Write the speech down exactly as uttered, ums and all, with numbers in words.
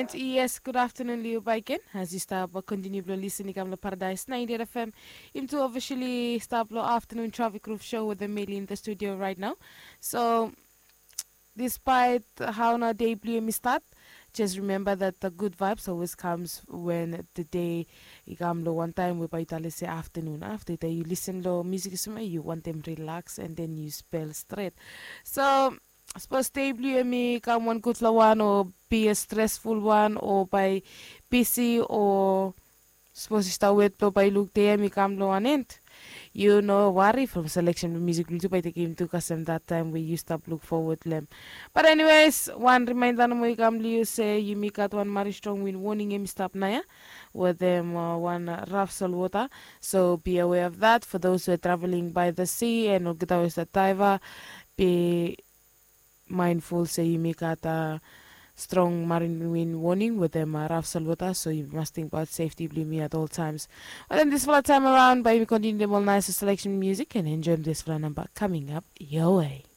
And yes, good afternoon, Leo Baiken. As you start, but continue to listen to Paradise ninety F M. Into officially start the afternoon traffic roof show with Emily in the studio right now. So, despite how na day blue me start, just remember that the good vibes always comes when the day you come lo one time we by say afternoon. After that you listen to music you want them relax and then you spell straight. So I suppose day blue me come one good one or be a stressful one or by busy or suppose you start with by look there me come lo one end. You know, worry from selection of music to by the game to custom that time we used to look forward them. But anyways, one reminder no mo come you say you make out one very strong win warning him stop naya with them uh, one uh, rough salt water. So be aware of that for those who are traveling by the sea and or get always the diver. Be mindful say you make out a strong marine wind warning with them uh, rough salwater, so you must think about safety blue me at all times. Well, then this for time around, by we continue them all nice selection music and enjoy this for number coming up your way.